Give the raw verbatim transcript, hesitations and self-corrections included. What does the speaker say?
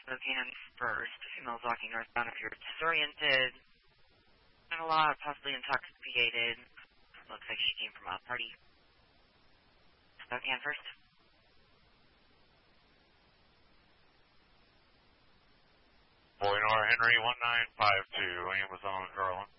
Spokane first. Female's walking northbound if you're disoriented. Not a lot, possibly intoxicated. Looks like she came from a party. Spokane first. Boynor Henry one nine five two, Amazon Garland.